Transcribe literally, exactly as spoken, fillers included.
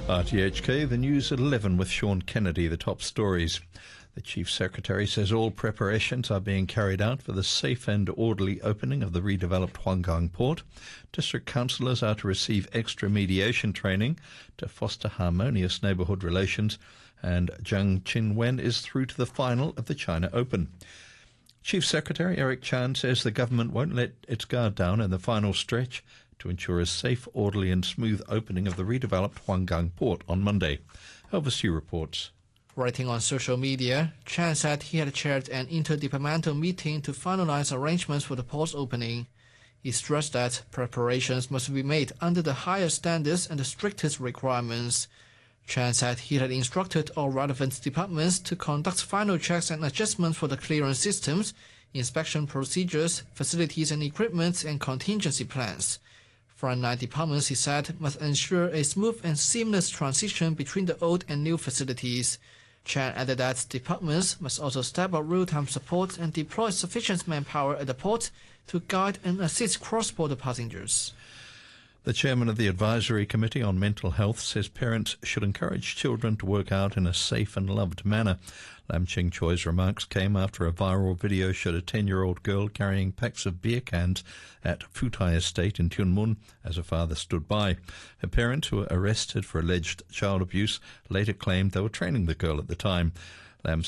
R T H K, the news at eleven with Sean Kennedy, the top stories. The Chief Secretary says all preparations are being carried out for the safe and orderly opening of the redeveloped Huanggang port. District councillors are to receive extra mediation training to foster harmonious neighbourhood relations, and Jiang Qinwen is through to the final of the China Open. Chief Secretary Eric Chan says the government won't let its guard down in the final stretch to ensure a safe, orderly and smooth opening of the redeveloped Huanggang port on Monday. Elvis Yu reports. Writing on social media, Chan said he had chaired an interdepartmental meeting to finalize arrangements for the port's opening. He stressed that preparations must be made under the highest standards and the strictest requirements. Chan said he had instructed all relevant departments to conduct final checks and adjustments for the clearance systems, inspection procedures, facilities and equipment, and contingency plans. Frontline departments, he said, must ensure a smooth and seamless transition between the old and new facilities. Chan added that departments must also step up real-time support and deploy sufficient manpower at the port to guide and assist cross-border passengers. The chairman of the Advisory Committee on Mental Health says parents should encourage children to work out in a safe and loved manner. Lam Ching Choi's remarks came after a viral video showed a ten-year-old girl carrying packs of beer cans at Futai Estate in Tuen Mun as her father stood by. Her parents, who were arrested for alleged child abuse, later claimed they were training the girl at the time. Lam